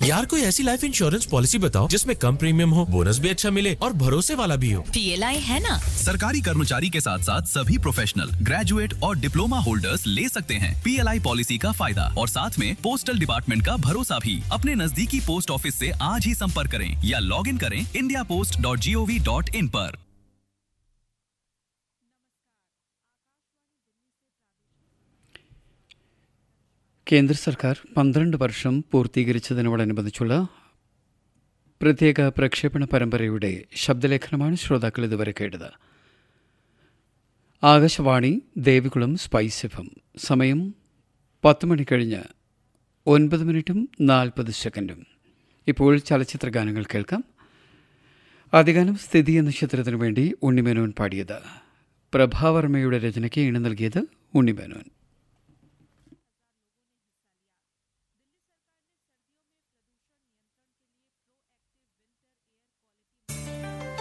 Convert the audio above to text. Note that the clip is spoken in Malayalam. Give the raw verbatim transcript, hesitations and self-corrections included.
यार कोई ऐसी लाइफ इंश्योरेंस पॉलिसी बताओ जिसमें कम प्रीमियम हो, बोनस भी अच्छा मिले और भरोसे वाला भी हो। पीएलआई है ना। सरकारी कर्मचारी के साथ साथ सभी प्रोफेशनल, ग्रेजुएट और डिप्लोमा होल्डर्स ले सकते हैं पीएलआई पॉलिसी का फायदा और साथ में पोस्टल डिपार्टमेंट का भरोसा भी। अपने नजदीकी पोस्ट ऑफिस से आज ही संपर्क करें या लॉग इन करें India post dot G O V dot in पर। കേന്ദ്ര സർക്കാർ പന്ത്രണ്ട് വർഷം പൂർത്തീകരിച്ചതിനോടനുബന്ധിച്ചുള്ള പ്രത്യേക പ്രക്ഷേപണ പരമ്പരയുടെ ശബ്ദലേഖനമാണ് ശ്രോതാക്കൾ ഇതുവരെ കേട്ടത്. Akashvani Devikulam spice F M. സമയം പത്ത് മണി കഴിഞ്ഞ് ഒൻപത് മിനിറ്റും നാൽപ്പത് സെക്കൻഡും. ഇപ്പോൾ ചലച്ചിത്ര ഗാനങ്ങൾ കേൾക്കാം. ആദ്യഗാനം സ്ഥിതി എന്ന ചിത്രത്തിനു വേണ്ടി ഉണ്ണിമേനോൻ പാടിയത്. പ്രഭാവർമ്മയുടെ രചനയ്ക്ക് ഈണം നൽകിയത് ഉണ്ണിമേനോൻ.